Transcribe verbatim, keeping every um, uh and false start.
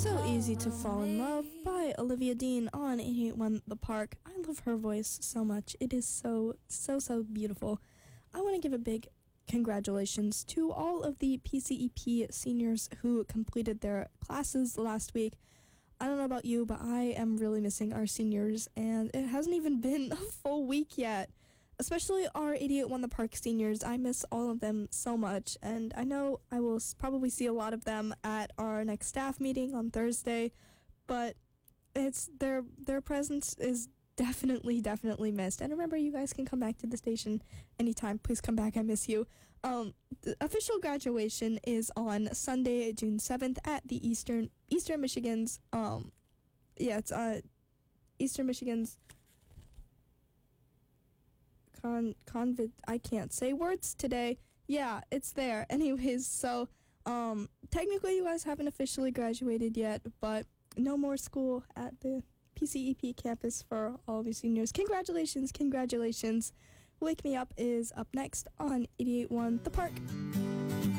So Easy to Fall in Love by Olivia Dean on eighty-eight point one The Park. I love her voice so much. It is so, so, so beautiful. I want to give a big congratulations to all of the P C E P seniors who completed their classes last week. I don't know about you, but I am really missing our seniors, and it hasn't even been a full week yet. Especially our eighty-eight point one The Park seniors. I miss all of them so much, and I know I will s- probably see a lot of them at our next staff meeting on Thursday, but it's their their presence is definitely, definitely missed. And remember, you guys can come back to the station anytime. Please come back. I miss you. Um, the official graduation is on Sunday, June seventh at the Eastern Eastern Michigan's, um, yeah, it's uh, Eastern Michigan's Con convid I can't say words today. Yeah, it's there. Anyways, so um technically you guys haven't officially graduated yet, but no more school at the P C E P campus for all of you seniors. Congratulations, congratulations. Wake Me Up is up next on eighty-eight point one The Park.